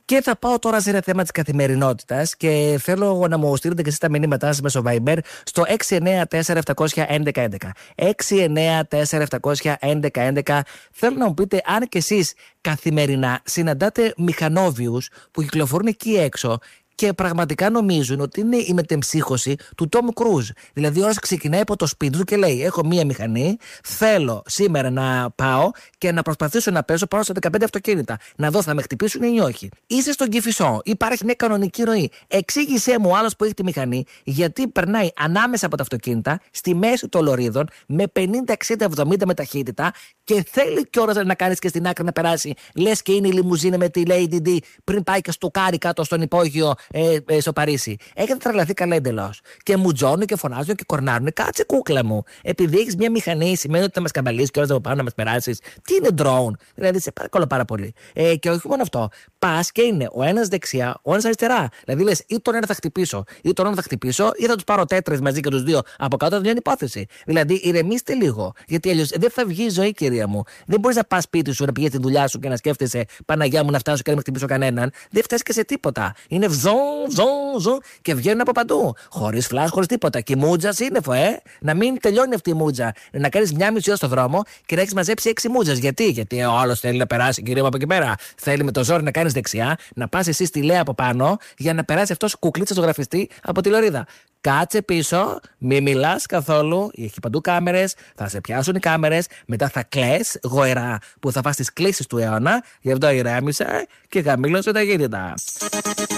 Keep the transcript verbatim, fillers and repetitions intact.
Και θα πάω τώρα σε ένα θέμα της καθημερινότητας και θέλω να μου στείλετε και εσείς τα μηνύματά σας μέσω Viber στο έξι εννέα τέσσερα επτά ένα ένα ένα ένα. έξι εννέα τέσσερα επτά ένα ένα ένα. Θέλω να μου πείτε αν και εσείς καθημερινά συναντάτε μηχανόβιους που κυκλοφορούν εκεί έξω και πραγματικά νομίζουν ότι είναι η μετεμψύχωση του Tom Cruise. Δηλαδή, ώρα ξεκινάει από το σπίτι του και λέει: έχω μία μηχανή, θέλω σήμερα να πάω και να προσπαθήσω να πέσω πάνω στα δεκαπέντε αυτοκίνητα. Να δω θα με χτυπήσουν ή όχι. Είσαι στον Κηφισό, υπάρχει μια κανονική ροή. Εξήγησέ μου ο άλλος που έχει τη μηχανή, γιατί περνάει ανάμεσα από τα αυτοκίνητα, στη μέση των λωρίδων, με πενήντα, εξήντα, εβδομήντα με ταχύτητα και θέλει κιόλας να κάνεις και στην άκρη να περάσει. Λες και είναι η λιμουζίνα με τη Lady D πριν πάει και στο κάρι κάτω στον υπόγειο. Ε, ε, στο Παρίσι. Έχετε τρελαθεί καλά εντελώς. Και μου τζώνουν και φωνάζουν και κορνάρουν. Κάτσε κούκλα μου. Επειδή έχεις μια μηχανή, σημαίνει ότι θα μας καμπαλίσεις και όλες από πάνω να μας περάσεις. Τι είναι drone. Δηλαδή, σε παρακαλώ πάρα πολύ. Ε, και όχι μόνο αυτό. Πας και είναι ο ένας δεξιά, ο ένας αριστερά. Δηλαδή, λες ή τον ένα θα χτυπήσω, ή τον άλλο θα χτυπήσω, ή θα τους πάρω τέτρες μαζί και τους δύο από κάτω. Θα βγει υπόθεση. Δηλαδή, ηρεμήστε λίγο. Γιατί αλλιώς δεν θα βγει η ζωή, κυρία μου. Δεν μπορείς να πας σπίτι σου, να πηγαίνεις τη δουλειά σου και να σκέφτεσαι Παναγιά μου να φτάσω και να μην χτυπήσω κανέναν. Δεν φτάσει και σε τίποτα. Είναι βζόν. Ζω, ζω, και βγαίνουν από παντού. Χωρίς φλάσ, χωρίς τίποτα. Και η μούτζα σύννεφο, ε! Να μην τελειώνει αυτή η μούτζα. Να κάνεις μια μισή ώρα στο δρόμο και να έχεις μαζέψει έξι μούτζες. Γιατί? Γιατί ο άλλος θέλει να περάσει, κυρία μου, από εκεί πέρα. Θέλει με το ζόρι να κάνεις δεξιά, να πας εσύ στη Λέα από πάνω για να περάσει αυτός κουκλίτσα στο γραφιστή από τη λωρίδα. Κάτσε πίσω, μη μιλάς καθόλου. Έχει παντού κάμερες, θα σε πιάσουν οι κάμερες. Μετά θα κλαις γοερά που θα φας τις κλήσεις του αιώνα. Γι' αυτό ηρέμησε και χαμήλωσε τα γύρια.